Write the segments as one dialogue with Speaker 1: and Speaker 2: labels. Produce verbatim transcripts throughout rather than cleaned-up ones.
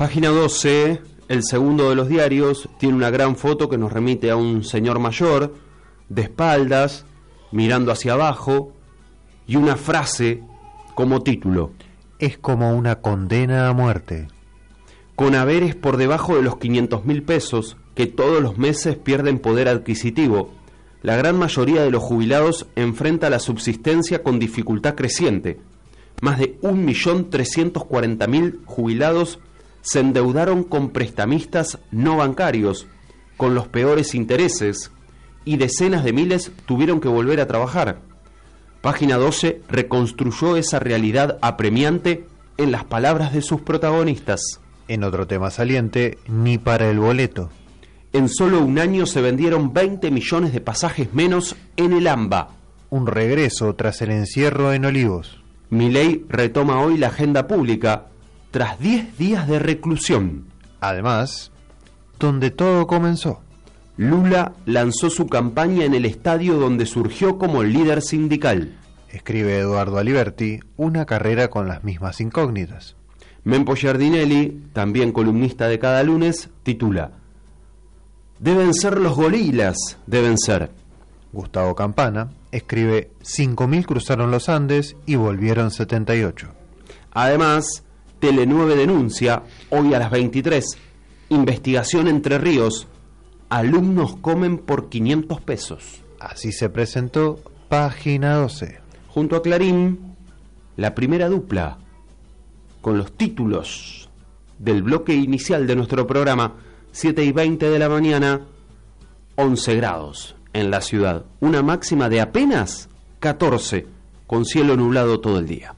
Speaker 1: Página doce, el segundo de los diarios, tiene una gran foto que nos remite a un señor mayor, de espaldas, mirando hacia abajo, y una frase como título:
Speaker 2: es como una condena a muerte.
Speaker 1: Con haberes por debajo de los quinientos mil pesos, que todos los meses pierden poder adquisitivo, la gran mayoría de los jubilados enfrenta la subsistencia con dificultad creciente. Más de un millón trescientos cuarenta mil jubilados se endeudaron con prestamistas no bancarios, con los peores intereses, y decenas de miles tuvieron que volver a trabajar. Página doce reconstruyó esa realidad apremiante en las palabras de sus protagonistas.
Speaker 2: En otro tema saliente, ni para el boleto.
Speaker 1: En solo un año se vendieron veinte millones de pasajes menos en el AMBA.
Speaker 2: Un regreso tras el encierro en Olivos.
Speaker 1: Milei retoma hoy la agenda pública tras diez días de reclusión.
Speaker 2: Además, donde todo comenzó.
Speaker 1: Lula lanzó su campaña en el estadio donde surgió como líder sindical.
Speaker 2: Escribe Eduardo Aliberti, una carrera con las mismas incógnitas.
Speaker 1: Mempo Giardinelli, también columnista de Cada Lunes, titula: deben ser los gorilas, deben ser.
Speaker 2: Gustavo Campana escribe: cinco mil cruzaron los Andes y volvieron setenta y ocho.
Speaker 1: Además, Tele nueve denuncia, hoy a las veintitrés, investigación Entre Ríos, alumnos comen por quinientos pesos.
Speaker 2: Así se presentó Página doce.
Speaker 1: Junto a Clarín, la primera dupla, con los títulos del bloque inicial de nuestro programa, siete y veinte de la mañana, once grados en la ciudad, una máxima de apenas catorce, con cielo nublado todo el día.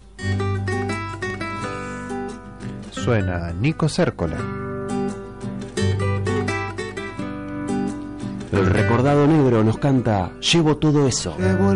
Speaker 2: Suena Nico Cércola.
Speaker 1: El recordado negro nos canta: llevo todo eso.
Speaker 3: Llevo